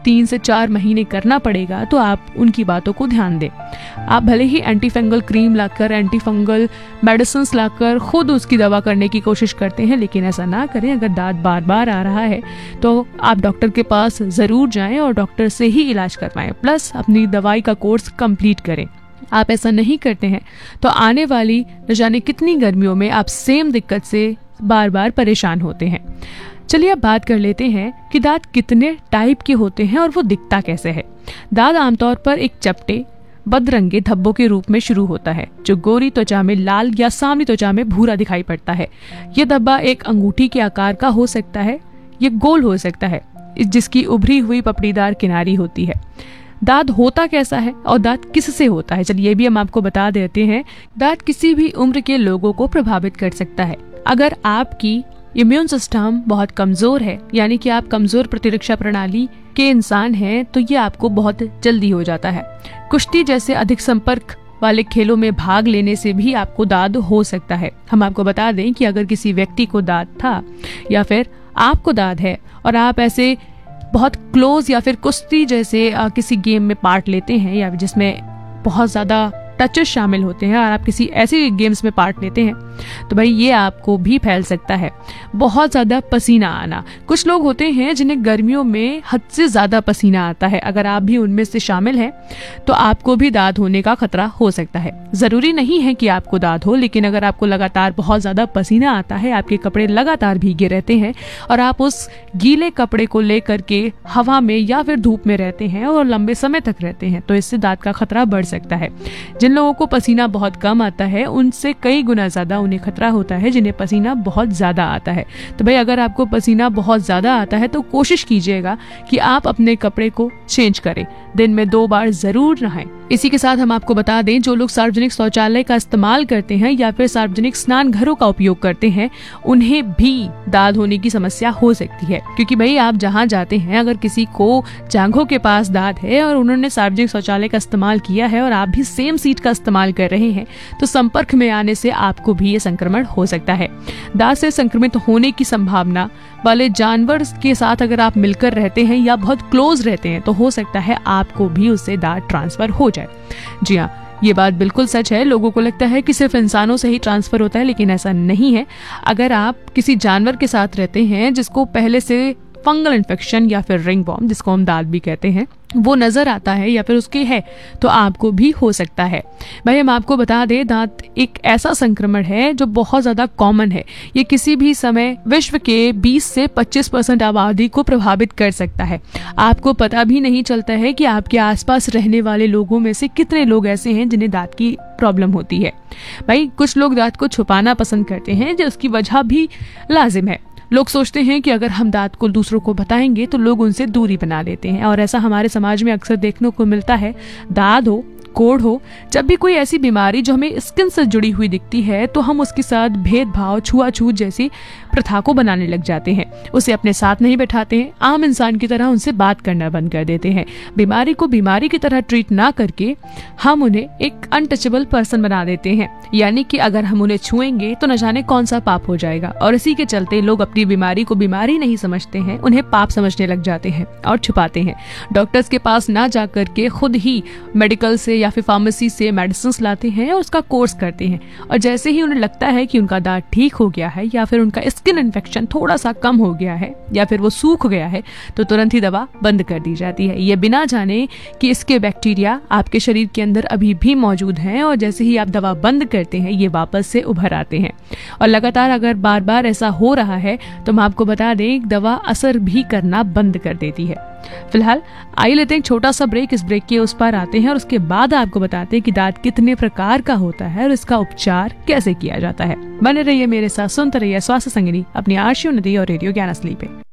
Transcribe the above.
3 से 4 महीने करना पड़ेगा, तो आप उनकी बातों को ध्यान दें। आप भले ही एंटी फंगल क्रीम लाकर, एंटी फंगल मेडिसिन लाकर खुद उसकी दवा करने की कोशिश करते हैं, लेकिन ऐसा ना करें। अगर दांत बार बार आ रहा है तो आप डॉक्टर के पास ज़रूर जाएं और डॉक्टर से ही इलाज करवाएं, प्लस अपनी दवाई का कोर्स कंप्लीट करें। आप ऐसा नहीं करते हैं तो आने वाली न जाने कितनी गर्मियों में आप सेम दिक्कत से बार बार परेशान होते हैं। चलिए अब बात कर लेते हैं कि दांत कितने टाइप के होते हैं और वो दिखता कैसे है। दांत आमतौर पर एक चपटे बदरंगे धब्बों के रूप में शुरू होता है, जो गोरी त्वचा में लाल या सामनी त्वचा में भूरा दिखाई पड़ता है। यह धब्बा एक अंगूठी के आकार का हो सकता है, ये गोल हो सकता है, जिसकी उभरी हुई पपड़ीदार किनारी होती है। दांत होता कैसा है और दांत किससे होता है, चलिए ये भी हम आपको बता देते हैं। दांत किसी भी उम्र के लोगों को प्रभावित कर सकता है। अगर आपकी इम्यून सिस्टम बहुत कमजोर है, यानी कि आप कमजोर प्रतिरक्षा प्रणाली के इंसान हैं, तो ये आपको बहुत जल्दी हो जाता है। कुश्ती जैसे अधिक संपर्क वाले खेलों में भाग लेने से भी आपको दांत हो सकता है। हम आपको बता दें कि अगर किसी व्यक्ति को दांत था या फिर आपको दांत है और आप ऐसे बहुत क्लोज या फिर कुश्ती जैसे किसी गेम में पार्ट लेते हैं या जिसमें बहुत ज़्यादा टचेस शामिल होते हैं और आप किसी ऐसे गेम्स में पार्ट लेते हैं, तो भाई ये आपको भी फैल सकता है। बहुत ज़्यादा पसीना आना, कुछ लोग होते हैं जिन्हें गर्मियों में हद से ज़्यादा पसीना आता है। अगर आप भी उनमें से शामिल हैं तो आपको भी दांत होने का खतरा हो सकता है। ज़रूरी नहीं है कि आपको दांत हो, लेकिन अगर आपको लगातार बहुत ज़्यादा पसीना आता है, आपके कपड़े लगातार भीगे रहते हैं और आप उस गीले कपड़े को लेकर के हवा में या फिर धूप में रहते हैं और लंबे समय तक रहते हैं, तो इससे दांत का खतरा बढ़ सकता है। जिन लोगों को पसीना बहुत कम आता है उनसे कई गुना ज्यादा उन्हें खतरा होता है जिन्हें पसीना बहुत ज्यादा आता है। तो भाई अगर आपको पसीना बहुत ज्यादा आता है तो कोशिश कीजिएगा कि आप अपने कपड़े को चेंज करें, दिन में 2 बार जरूर नहाएं। इसी के साथ हम आपको बता दें, जो लोग सार्वजनिक शौचालय का इस्तेमाल करते हैं या फिर सार्वजनिक स्नान घरों का उपयोग करते हैं, उन्हें भी दांत होने की समस्या हो सकती है। क्योंकि भाई आप जहां जाते हैं, अगर किसी को जांघों के पास दांत है और उन्होंने सार्वजनिक शौचालय का इस्तेमाल किया है और आप भी सेम सीट का इस्तेमाल कर रहे हैं, तो संपर्क में आने से आपको भी ये संक्रमण हो सकता है। दांत से संक्रमित होने की संभावना वाले जानवर के साथ अगर आप मिलकर रहते हैं या बहुत क्लोज रहते हैं, तो हो सकता है आपको भी उससे दांत ट्रांसफर हो जाए। जी हाँ, ये बात बिल्कुल सच है। लोगों को लगता है कि सिर्फ इंसानों से ही ट्रांसफर होता है, लेकिन ऐसा नहीं है। अगर आप किसी जानवर के साथ रहते हैं जिसको पहले से फंगल इन्फेक्शन या फिर रिंग वॉर्म, जिसको हम दांत भी कहते हैं, वो नजर आता है या फिर उसके है, तो आपको भी हो सकता है। भाई हम आपको बता दें, दांत एक ऐसा संक्रमण है जो बहुत ज्यादा कॉमन है। ये किसी भी समय विश्व के 20 से 25% आबादी को प्रभावित कर सकता है। आपको पता भी नहीं चलता है कि आपके आसपास रहने वाले लोगों में से कितने लोग ऐसे हैं जिन्हें दांत की प्रॉब्लम होती है। भाई कुछ लोग दांत को छुपाना पसंद करते हैं, जिसकी वजह भी लाजिम है। लोग सोचते हैं कि अगर हम दांत को दूसरों को बताएंगे तो लोग उनसे दूरी बना लेते हैं, और ऐसा हमारे समाज में अक्सर देखने को मिलता है। दांत हो, कोढ़ हो, जब भी कोई ऐसी बीमारी जो हमें स्किन से जुड़ी हुई दिखती है, तो हम उसके साथ भेदभाव, छुआछूत जैसी प्रथा को बनाने लग जाते हैं। उसे अपने साथ नहीं बैठाते हैं, आम इंसान की तरह उनसे बात करना बंद कर देते हैं। बीमारी को बीमारी की तरह ट्रीट ना करके हम उन्हें एक अनटचेबल पर्सन बना देते हैं, यानी कि अगर हम उन्हें छुएंगे तो न जाने कौन सा पाप हो जाएगा। और इसी के चलते लोग अपनी बीमारी को बीमारी नहीं समझते हैं, उन्हें पाप समझने लग जाते हैं और छुपाते हैं। डॉक्टर्स के पास ना जाकर के खुद ही मेडिकल से या फिर फार्मेसी से मेडिसिन लाते हैं और उसका कोर्स करते हैं, और जैसे ही उन्हें लगता है कि उनका दांत ठीक हो गया है या फिर उनका स्किन इन्फेक्शन थोड़ा सा कम हो गया है या फिर वो सूख गया है, तो तुरंत ही दवा बंद कर दी जाती है, ये बिना जाने कि इसके बैक्टीरिया आपके शरीर के अंदर अभी भी मौजूद हैं, और जैसे ही आप दवा बंद करते हैं ये वापस से उभर आते हैं। और लगातार अगर बार बार ऐसा हो रहा है तो हम आपको बता दें, दवा असर भी करना बंद कर देती है। फिलहाल आइए लेते हैं एक छोटा सा ब्रेक। इस ब्रेक के उस पार आते हैं और उसके बाद आपको बताते हैं कि दांत कितने प्रकार का होता है और इसका उपचार कैसे किया जाता है। बने रहिए मेरे साथ, सुनते रहिए स्वास्थ्य संगिनी अपनी आरशी नदी और रेडियो ज्ञान असली पे।